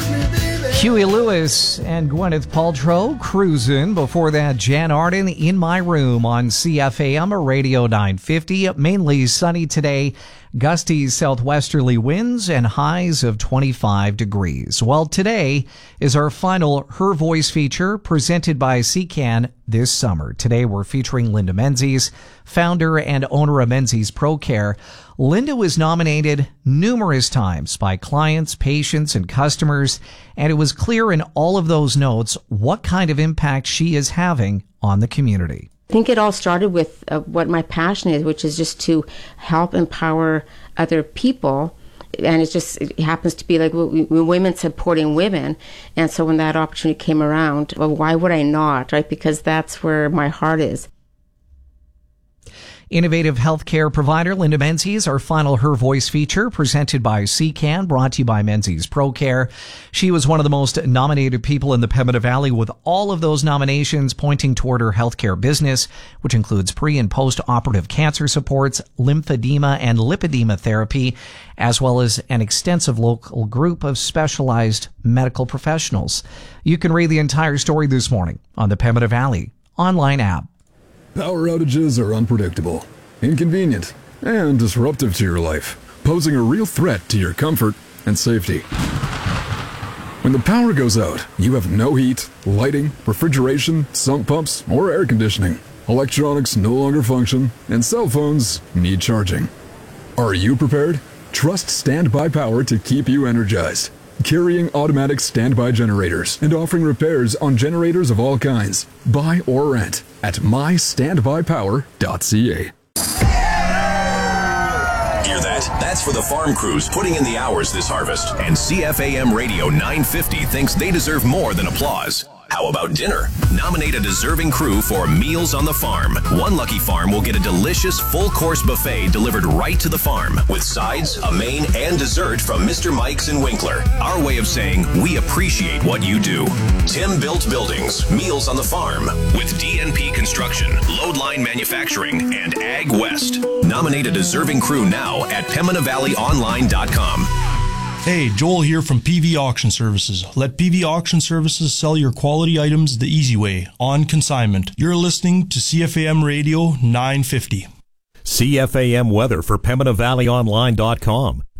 Huey Lewis and Gwyneth Paltrow cruising. Before that, Jan Arden, In My Room on CFAM Radio 950. Mainly sunny today. Gusty southwesterly winds and highs of 25 degrees. Well, today is our final Her Voice feature presented by CCAN this summer. Today we're featuring Linda Menzies, founder and owner of Menzies ProCare. Linda was nominated numerous times by clients, patients, and customers, and it was clear in all of those notes what kind of impact she is having on the community. I think it all started with what my passion is, which is just to help empower other people. And it happens to be like women supporting women. And so when that opportunity came around, well, why would I not, right? Because that's where my heart is. Innovative healthcare provider Linda Menzies, our final Her Voice feature presented by CCAN, brought to you by Menzies ProCare. She was one of the most nominated people in the Pembina Valley, with all of those nominations pointing toward her healthcare business, which includes pre- and post-operative cancer supports, lymphedema and lipedema therapy, as well as an extensive local group of specialized medical professionals. You can read the entire story this morning on the Pembina Valley online app. Power outages are unpredictable, inconvenient, and disruptive to your life, posing a real threat to your comfort and safety. When the power goes out, you have no heat, lighting, refrigeration, sump pumps, or air conditioning. Electronics no longer function, and cell phones need charging. Are you prepared? Trust Standby Power to keep you energized. Carrying automatic standby generators and offering repairs on generators of all kinds. Buy or rent at mystandbypower.ca. Hear that? That's for the farm crews putting in the hours this harvest. And CFAM Radio 950 thinks they deserve more than applause. How about dinner? Nominate a deserving crew for Meals on the Farm. One lucky farm will get a delicious full-course buffet delivered right to the farm with sides, a main, and dessert from Mr. Mike's in Winkler. Our way of saying we appreciate what you do. Tim Built Buildings, Meals on the Farm with DNP Construction, Loadline Manufacturing, and Ag West. Nominate a deserving crew now at PembinaValleyOnline.com. Hey, Joel here from PV Auction Services. Let PV Auction Services sell your quality items the easy way, on consignment. You're listening to CFAM Radio 950. CFAM weather for PembinaValleyOnline.com.